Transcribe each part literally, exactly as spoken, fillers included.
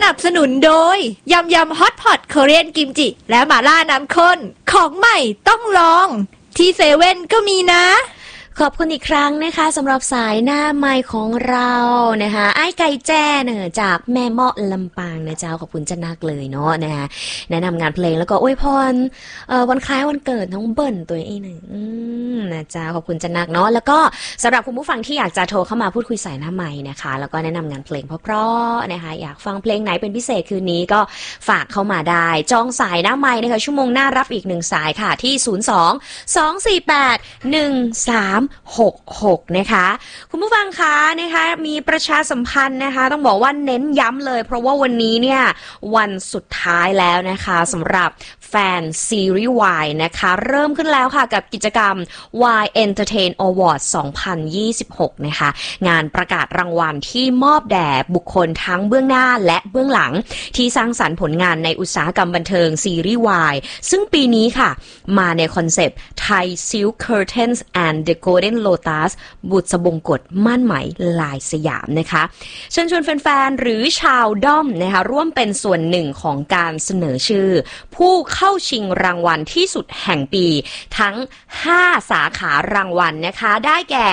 นับสนุนโดยยำยำฮอตพอตเกาหลีกิมจิและหม่าล่าน้ำข้นของใหม่ต้องลองที่เซเว่นก็มีนะขอบคุณอีกครั้งนะคะสำหรับสายหน้าไมค์ของเรานะคะไอ้ไก่แจ้เนอะจากแม่เมาะลำปางนะเจ้าขอบคุณจะนักเลยเนาะนะคะแนะนำงานเพลงแล้วก็อวยพรเอ่อวันคล้ายวันเกิดน้องเบิ้ลตัวเองหนึ่งนะเจ้าขอบคุณจะนักเนาะแล้วก็สำหรับคุณผู้ฟังที่อยากจะโทรเข้ามาพูดคุยสายหน้าไมค์นะคะแล้วก็แนะนำงานเพลงเพราะๆนะคะอยากฟังเพลงไหนเป็นพิเศษคืนนี้ก็ฝากเข้ามาได้จองสายหน้าไมค์นะคะชั่วโมงหน้ารับอีกหนึ่งสายค่ะที่ศูนย์ สอง สอง สี่ แปด หนึ่ง สาม หกหกนะคะคุณผู้ฟังคะนะคะมีประชาสัมพันธ์นะคะต้องบอกว่าเน้นย้ำเลยเพราะว่าวันนี้เนี่ยวันสุดท้ายแล้วนะคะสำหรับแฟนซีรีส์ Y นะคะเริ่มขึ้นแล้วค่ะกับกิจกรรม Y Entertain Award สองพันยี่สิบหกนะคะงานประกาศรางวัลที่มอบแด่บุคคลทั้งเบื้องหน้าและเบื้องหลังที่สร้างสรรค์ผลงานในอุตสาหกรรมบันเทิงซีรีส์ Y ซึ่งปีนี้ค่ะมาในคอนเซปต์ Thai Silk Curtains and the Golden Lotus บุษบงกฎม่านไหมลายสยามนะคะเชิญชวนแฟนๆหรือชาวด้อมนะคะร่วมเป็นส่วนหนึ่งของการเสนอชื่อผู้เข้าชิงรางวัลที่สุดแห่งปีทั้งห้าสาขารางวัลนะคะได้แก่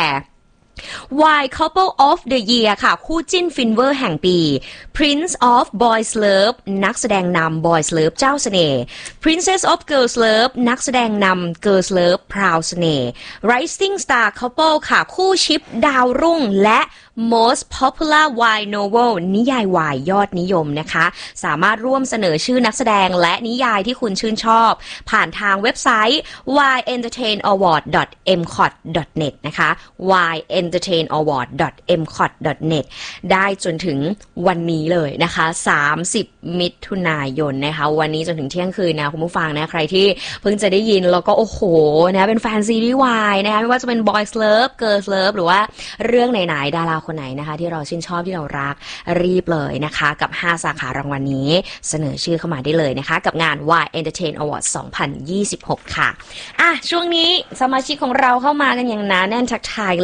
Y Couple of the Year ค่ะคู่จิ้นฟินเวอร์แห่งปี Prince of Boys Love นักแสดงนำ Boys Love เจ้าเสน่ห์ Princess of Girls Love นักแสดงนำ Girls Love พราวเสน่ห์ Rising Star Couple ค่ะคู่ชิปดาวรุ่งและ Most Popular Y Novel นิยายวายยอดนิยมนะคะสามารถร่วมเสนอชื่อนักแสดงและนิยายที่คุณชื่นชอบผ่านทางเว็บไซต์ วาย เอ็นเตอร์เทน อวอร์ด ดอท เอ็ม ซี โอ ที ดอท เน็ต นะคะ วาย เอ็นเตอร์เทน อวอร์ด ดอท เอ็ม ซี โอ ที ดอท เน็ต ได้จนถึงวันนี้เลยนะคะสามสิบมิถุนายนนะคะวันนี้จนถึงเที่ยงคืนนะคุณผู้ฟังนะใครที่เพิ่งจะได้ยินแล้วก็โอ้โหนะเป็นแฟนซีรีส์ Y นะคะไม่ว่าจะเป็น Boys Love Girls Love หรือว่าเรื่องไหนๆดาราคนไหนนะคะที่เราชื่นชอบที่เรารักรีบเลยนะคะกับห้าสาขารางวัลนี้เสนอชื่อเข้ามาได้เลยนะคะกับงาน Y Entertain Award สองพันยี่สิบหกค่ะอ่ะช่วงนี้สมาชิกของเราเข้ามากันอย่างหนาแน่นทักทาย